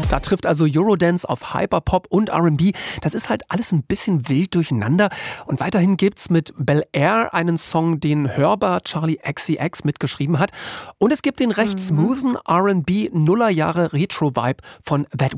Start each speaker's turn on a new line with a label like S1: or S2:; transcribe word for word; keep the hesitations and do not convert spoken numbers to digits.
S1: Da trifft also Eurodance auf Hyperpop und R and B. Das ist halt alles ein bisschen wild durcheinander. Und weiterhin gibt's mit Bel Air einen Song, den hörbar Charlie X C X mitgeschrieben hat. Und es gibt den recht smoothen R and B Nullerjahre Retro-Vibe von That